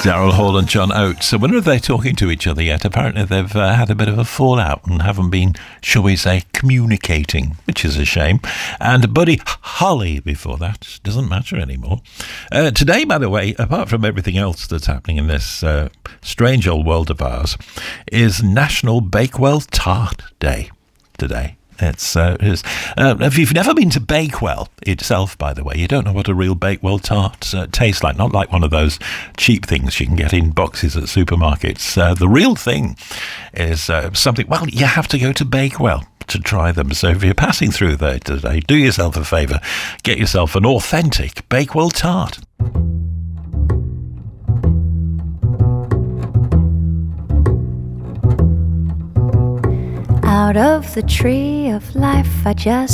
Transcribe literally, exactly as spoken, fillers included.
Daryl Hall and John Oates. I wonder if they're talking to each other yet. Apparently they've uh, had a bit of a fallout and haven't been, shall we say, communicating, which is a shame. And Buddy Holly before that. Doesn't matter anymore. Uh, today, by the way, apart from everything else that's happening in this uh, strange old world of ours, is National Bakewell Tart Day today. It's, uh, it's uh, if you've never been to Bakewell itself, by the way, you don't know what a real Bakewell tart uh, tastes like. Not like one of those cheap things you can get in boxes at supermarkets. Uh, the real thing is uh, something, well, you have to go to Bakewell to try them. So if you're passing through there today, do yourself a favour, get yourself an authentic Bakewell tart. Out of the tree of life I just